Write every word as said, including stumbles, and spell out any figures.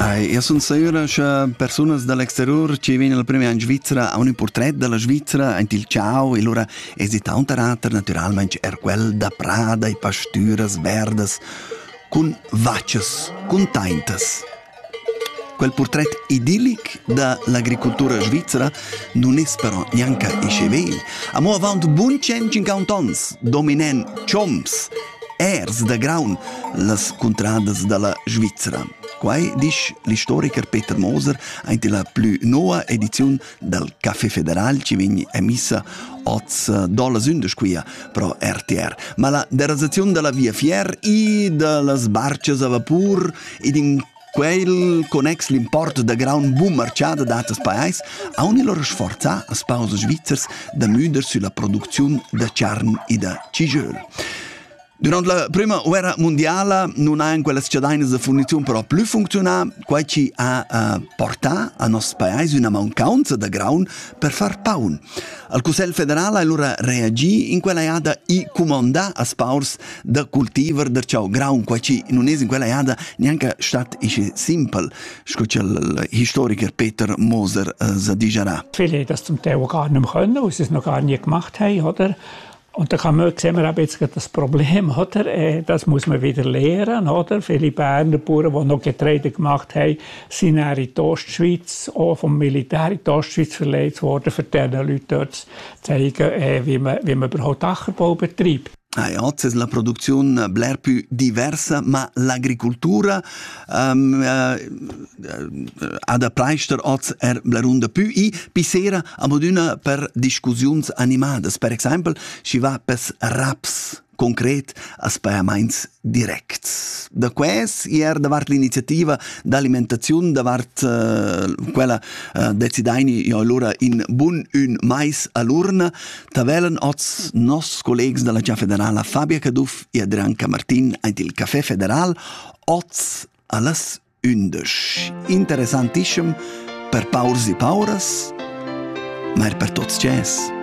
Ai, io sono sicuro che persone dall'exterior ci vengono il primo in Svizzera a un portrait della Svizzera in il ciao e loro esitano un carattere naturalmente er quel da prada e pasturas verdes con vacces, con taintes. Quel portrait idillic dall'agricoltura svizzera non è però neanche iscevel. A mo avant buon centocinquanta anni dominen choms, ers da graun las contradas dalla Svizzera. Quai dice l'istoriker Peter Moser in la più nuova edizione del Caffè Federal ci viene emessa oz dolla sünde squia pro R T R. Ma la derazazione della via Fier e delle barces a vapor ed in quel connex l'import da graun buon marciada datas paese ha un loro sforza a spause svizzers da müder sulla produzione da charn e da cigel. Durante la prima guerra mondiale non ha in quelle cittadine di fornizione però più funzionale, qua ci ha uh, portato a nostro paese una mancanza di graun per far paun. Il Consiglio federale allora reagì in quella iada e comandò a spaurs da cultivar del ciao graun, qua ci non è in quella iada neanche stato simple, scuccia l'historiker Peter Moser uh, sa digerà. Viele das zum Teil gar nicht mehr können, weil sie es noch gar nie gemacht haben, oder? Und da kann man, sehen wir jetzt das Problem, oder? Äh, das muss man wieder lernen, oder? Viele Berner Bauern, die noch Getreide gemacht haben, sind in die Ostschweiz, auch vom Militär in die Ostschweiz verlegt worden, für diese Leute dort zu zeigen, äh, wie, man, wie man überhaupt Ackerbau betreibt. Ah, oggi la produzione bler più diversa, ma l'agricoltura um, uh, ad a pleister oggi er blerunda più e pisera a moduna per discussioni animate. Per esempio, si va per raps concret a spaiaments directs. Da quest ier davart l'iniziativa d'alimentazione davart uh, quella uh, decidaini io allora in bun un mais all'urna tavelen oz nos collegs della Gia Federala Fabia Caduff e Adrianca Martin ait il Caffè Federal oz alles undisch. Interessantissim per paurs e pauras, ma per tots ces.